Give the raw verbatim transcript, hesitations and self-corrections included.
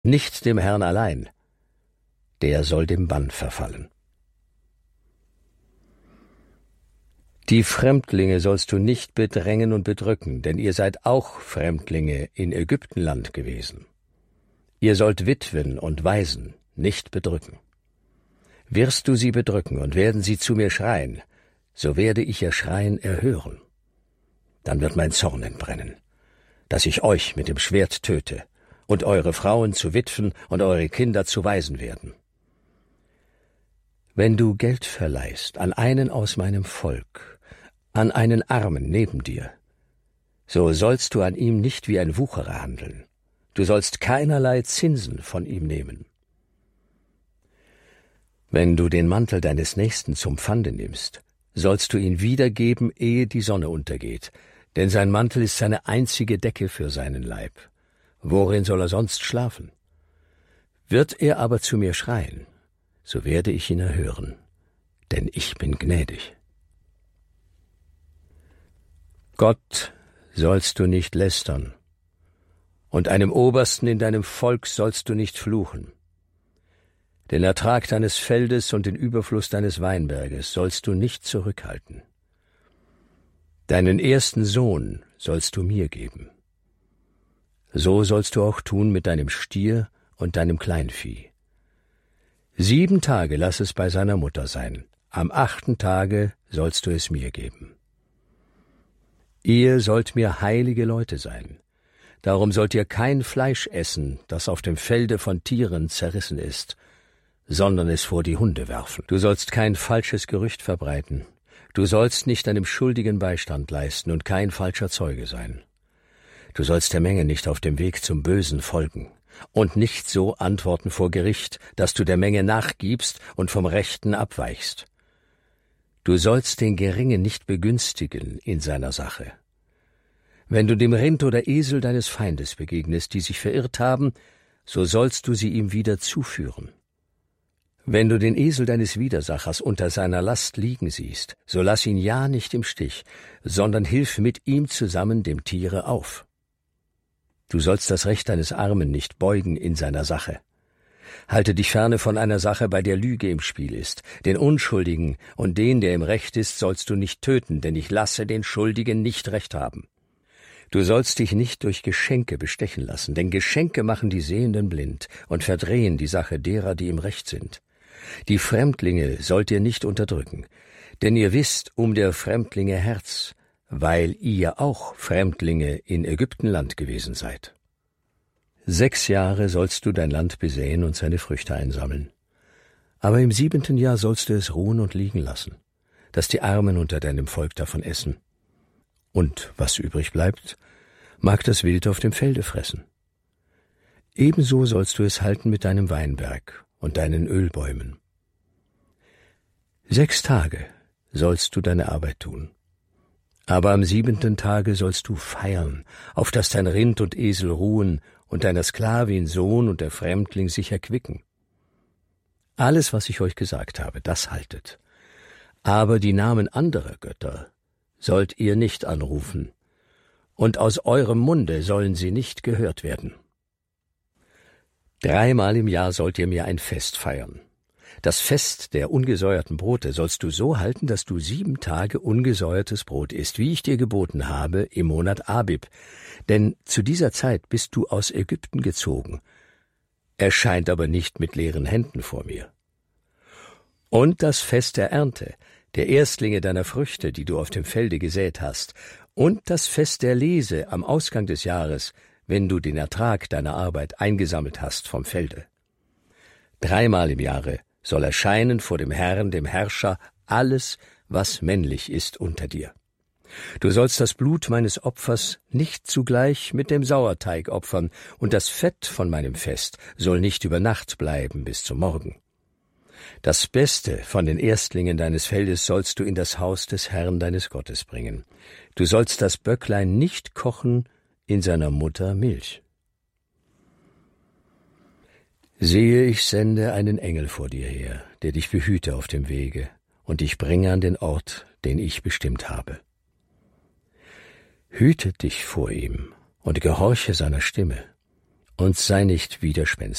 nicht dem Herrn allein, der soll dem Bann verfallen. Die Fremdlinge sollst du nicht bedrängen und bedrücken, denn ihr seid auch Fremdlinge in Ägyptenland gewesen. Ihr sollt Witwen und Waisen nicht bedrücken. Wirst du sie bedrücken und werden sie zu mir schreien, so werde ich ihr Schreien erhören. Dann wird mein Zorn entbrennen, dass ich euch mit dem Schwert töte und eure Frauen zu Witwen und eure Kinder zu Waisen werden. Wenn du Geld verleihst an einen aus meinem Volk, an einen Armen neben dir, so sollst du an ihm nicht wie ein Wucherer handeln. Du sollst keinerlei Zinsen von ihm nehmen. Wenn du den Mantel deines Nächsten zum Pfande nimmst, sollst du ihn wiedergeben, ehe die Sonne untergeht, denn sein Mantel ist seine einzige Decke für seinen Leib. Worin soll er sonst schlafen? Wird er aber zu mir schreien, so werde ich ihn erhören, denn ich bin gnädig. Gott sollst du nicht lästern, und einem Obersten in deinem Volk sollst du nicht fluchen. Den Ertrag deines Feldes und den Überfluss deines Weinberges sollst du nicht zurückhalten. Deinen ersten Sohn sollst du mir geben. So sollst du auch tun mit deinem Stier und deinem Kleinvieh. Sieben Tage lass es bei seiner Mutter sein, am achten Tage sollst du es mir geben. Ihr sollt mir heilige Leute sein. Darum sollt ihr kein Fleisch essen, das auf dem Felde von Tieren zerrissen ist, sondern es vor die Hunde werfen. Du sollst kein falsches Gerücht verbreiten. Du sollst nicht einem Schuldigen Beistand leisten und kein falscher Zeuge sein. Du sollst der Menge nicht auf dem Weg zum Bösen folgen und nicht so antworten vor Gericht, dass du der Menge nachgibst und vom Rechten abweichst. Du sollst den Geringen nicht begünstigen in seiner Sache. Wenn du dem Rind oder Esel deines Feindes begegnest, die sich verirrt haben, so sollst du sie ihm wieder zuführen. Wenn du den Esel deines Widersachers unter seiner Last liegen siehst, so lass ihn ja nicht im Stich, sondern hilf mit ihm zusammen dem Tiere auf. Du sollst das Recht deines Armen nicht beugen in seiner Sache. Halte dich ferne von einer Sache, bei der Lüge im Spiel ist. Den Unschuldigen und den, der im Recht ist, sollst du nicht töten, denn ich lasse den Schuldigen nicht Recht haben. Du sollst dich nicht durch Geschenke bestechen lassen, denn Geschenke machen die Sehenden blind und verdrehen die Sache derer, die im Recht sind. Die Fremdlinge sollt ihr nicht unterdrücken, denn ihr wisst um der Fremdlinge Herz, weil ihr auch Fremdlinge in Ägyptenland gewesen seid. Sechs Jahre sollst du dein Land besäen und seine Früchte einsammeln. Aber im siebenten Jahr sollst du es ruhen und liegen lassen, dass die Armen unter deinem Volk davon essen. Und was übrig bleibt, mag das Wild auf dem Felde fressen. Ebenso sollst du es halten mit deinem Weinberg und deinen Ölbäumen. Sechs Tage sollst du deine Arbeit tun. Aber am siebenten Tage sollst du feiern, auf dass dein Rind und Esel ruhen und deiner Sklavin Sohn und der Fremdling sich erquicken. Alles, was ich euch gesagt habe, das haltet. Aber die Namen anderer Götter sollt ihr nicht anrufen, und aus eurem Munde sollen sie nicht gehört werden. Dreimal im Jahr sollt ihr mir ein Fest feiern. Das Fest der ungesäuerten Brote sollst du so halten, dass du sieben Tage ungesäuertes Brot isst, wie ich dir geboten habe im Monat Abib. Denn zu dieser Zeit bist du aus Ägypten gezogen. Erscheint aber nicht mit leeren Händen vor mir. Und das Fest der Ernte, der Erstlinge deiner Früchte, die du auf dem Felde gesät hast, und das Fest der Lese am Ausgang des Jahres, wenn du den Ertrag deiner Arbeit eingesammelt hast vom Felde. Dreimal im Jahre soll erscheinen vor dem Herrn, dem Herrscher, alles, was männlich ist unter dir. Du sollst das Blut meines Opfers nicht zugleich mit dem Sauerteig opfern, und das Fett von meinem Fest soll nicht über Nacht bleiben bis zum Morgen. Das Beste von den Erstlingen deines Feldes sollst du in das Haus des Herrn deines Gottes bringen. Du sollst das Böcklein nicht kochen in seiner Mutter Milch. Siehe, ich sende einen Engel vor dir her, der dich behüte auf dem Wege und dich bringe an den Ort, den ich bestimmt habe. Hüte dich vor ihm und gehorche seiner Stimme und sei nicht widerspenstig.